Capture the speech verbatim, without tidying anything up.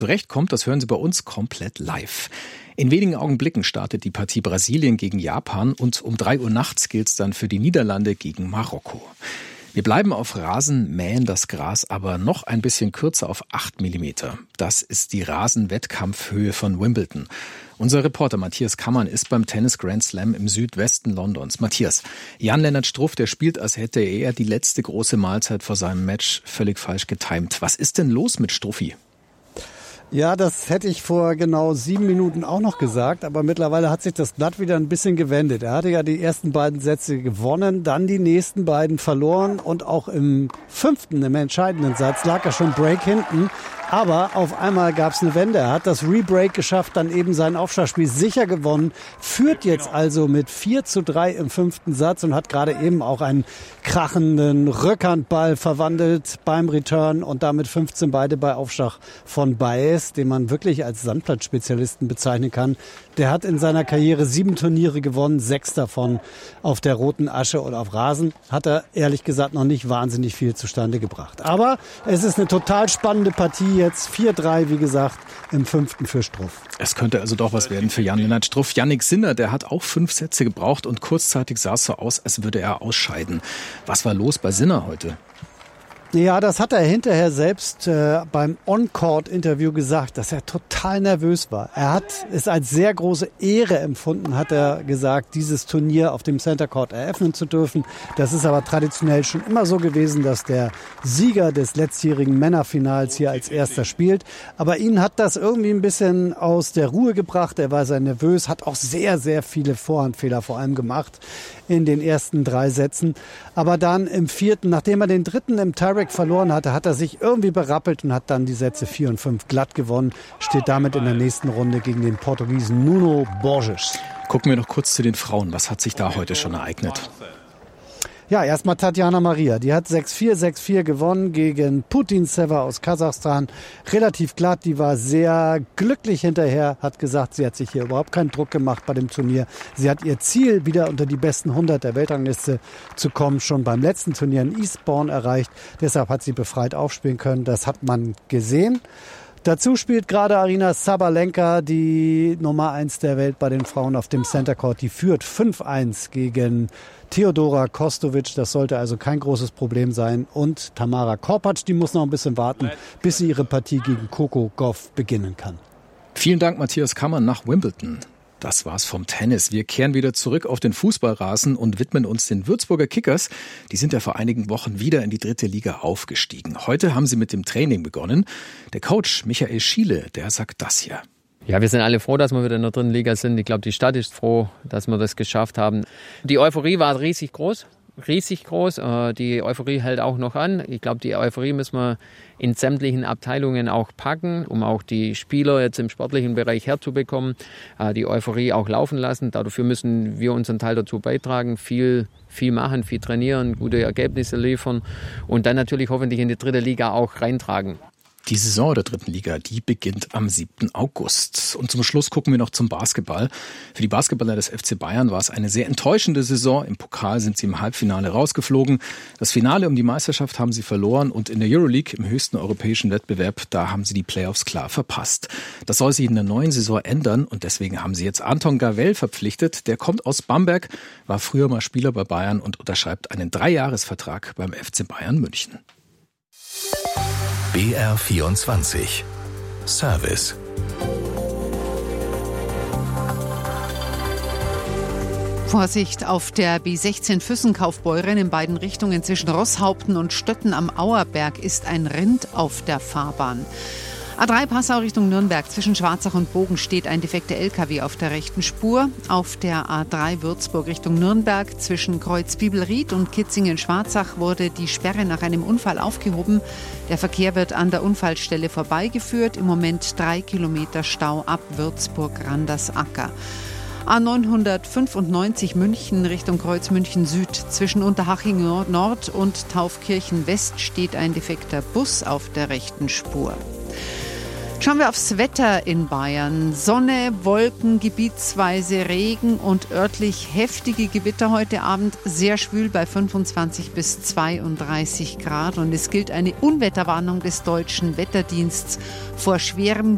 zurechtkommt, das hören Sie bei uns komplett live. In wenigen Augenblicken startet die Partie Brasilien gegen Japan und um drei Uhr nachts gilt es dann für die Niederlande gegen Marokko. Wir bleiben auf Rasen, mähen das Gras aber noch ein bisschen kürzer auf acht Millimeter. Das ist die Rasenwettkampfhöhe von Wimbledon. Unser Reporter Matthias Kammann ist beim Tennis Grand Slam im Südwesten Londons. Matthias, Jan-Lennart Struff, der spielt, als hätte er die letzte große Mahlzeit vor seinem Match völlig falsch getimt. Was ist denn los mit Struffi? Ja, das hätte ich vor genau sieben Minuten auch noch gesagt, aber mittlerweile hat sich das Blatt wieder ein bisschen gewendet. Er hatte ja die ersten beiden Sätze gewonnen, dann die nächsten beiden verloren und auch im fünften, im entscheidenden Satz, lag er schon Break hinten. Aber auf einmal gab es eine Wende. Er hat das Rebreak geschafft, dann eben sein Aufschlagspiel sicher gewonnen, führt jetzt also mit vier zu drei im fünften Satz und hat gerade eben auch einen krachenden Rückhandball verwandelt beim Return und damit fünfzehn beide bei Aufschlag von Baez, den man wirklich als Sandplatzspezialisten bezeichnen kann. Der hat in seiner Karriere sieben Turniere gewonnen, sechs davon auf der roten Asche und auf Rasen. Hat er ehrlich gesagt noch nicht wahnsinnig viel zustande gebracht. Aber es ist eine total spannende Partie jetzt. vier drei, wie gesagt, im fünften für Struff. Es könnte also doch was werden für Jan-Lennart Struff. Jannik Sinner, der hat auch fünf Sätze gebraucht und kurzzeitig sah es so aus, als würde er ausscheiden. Was war los bei Sinner heute? Ja, das hat er hinterher selbst äh, beim On-Court-Interview gesagt, dass er total nervös war. Er hat es als sehr große Ehre empfunden, hat er gesagt, dieses Turnier auf dem Center Court eröffnen zu dürfen. Das ist aber traditionell schon immer so gewesen, dass der Sieger des letztjährigen Männerfinals hier als erster spielt. Aber ihn hat das irgendwie ein bisschen aus der Ruhe gebracht. Er war sehr nervös, hat auch sehr, sehr viele Vorhandfehler vor allem gemacht in den ersten drei Sätzen. Aber dann im vierten, nachdem er den dritten im Tiebreak verloren hatte, hat er sich irgendwie berappelt und hat dann die Sätze vier und fünf glatt gewonnen. Steht damit in der nächsten Runde gegen den Portugiesen Nuno Borges. Gucken wir noch kurz zu den Frauen. Was hat sich da heute schon ereignet? Ja, erstmal Tatjana Maria. Die hat sechs vier, sechs vier gewonnen gegen Putintseva aus Kasachstan. Relativ glatt. Die war sehr glücklich hinterher. Hat gesagt, sie hat sich hier überhaupt keinen Druck gemacht bei dem Turnier. Sie hat ihr Ziel, wieder unter die besten hundert der Weltrangliste zu kommen, schon beim letzten Turnier in Eastbourne erreicht. Deshalb hat sie befreit aufspielen können. Das hat man gesehen. Dazu spielt gerade Aryna Sabalenka, die Nummer eins der Welt bei den Frauen auf dem Center Court. Die führt fünf eins gegen Theodora Kostovic. Das sollte also kein großes Problem sein. Und Tamara Korpatsch, die muss noch ein bisschen warten, bis sie ihre Partie gegen Coco Gauff beginnen kann. Vielen Dank, Matthias Kammann nach Wimbledon. Das war's vom Tennis. Wir kehren wieder zurück auf den Fußballrasen und widmen uns den Würzburger Kickers. Die sind ja vor einigen Wochen wieder in die dritte Liga aufgestiegen. Heute haben sie mit dem Training begonnen. Der Coach Michael Schiele, der sagt das hier. Ja, wir sind alle froh, dass wir wieder in der dritten Liga sind. Ich glaube, die Stadt ist froh, dass wir das geschafft haben. Die Euphorie war riesig groß. Riesig groß. Die Euphorie hält auch noch an. Ich glaube, die Euphorie müssen wir in sämtlichen Abteilungen auch packen, um auch die Spieler jetzt im sportlichen Bereich herzubekommen. Die Euphorie auch laufen lassen. Dafür müssen wir unseren Teil dazu beitragen. Viel, viel machen, viel trainieren, gute Ergebnisse liefern und dann natürlich hoffentlich in die dritte Liga auch reintragen. Die Saison der dritten Liga, die beginnt am siebten August. Und zum Schluss gucken wir noch zum Basketball. Für die Basketballer des F C Bayern war es eine sehr enttäuschende Saison. Im Pokal sind sie im Halbfinale rausgeflogen. Das Finale um die Meisterschaft haben sie verloren und in der Euroleague, im höchsten europäischen Wettbewerb, da haben sie die Playoffs klar verpasst. Das soll sich in der neuen Saison ändern und deswegen haben sie jetzt Anton Gavell verpflichtet. Der kommt aus Bamberg, war früher mal Spieler bei Bayern und unterschreibt einen Dreijahresvertrag beim F C Bayern München. B R vierundzwanzig Service. Vorsicht auf der B sechzehn Füssenkaufbeuren in beiden Richtungen zwischen Rosshaupten und Stötten am Auerberg ist ein Rind auf der Fahrbahn. A drei Passau Richtung Nürnberg, zwischen Schwarzach und Bogen steht ein defekter L K W auf der rechten Spur. Auf der A drei Würzburg Richtung Nürnberg, zwischen Kreuz-Bibelried und Kitzingen-Schwarzach wurde die Sperre nach einem Unfall aufgehoben. Der Verkehr wird an der Unfallstelle vorbeigeführt. Im Moment drei Kilometer Stau ab Würzburg-Randersacker. A neunhundertfünfundneunzig München Richtung Kreuz München Süd. Zwischen Unterhaching Nord und Taufkirchen West steht ein defekter Bus auf der rechten Spur. Schauen wir aufs Wetter in Bayern. Sonne, Wolken, gebietsweise Regen und örtlich heftige Gewitter heute Abend. Sehr schwül bei fünfundzwanzig bis zweiunddreißig Grad. Und es gilt eine Unwetterwarnung des Deutschen Wetterdienstes vor schwerem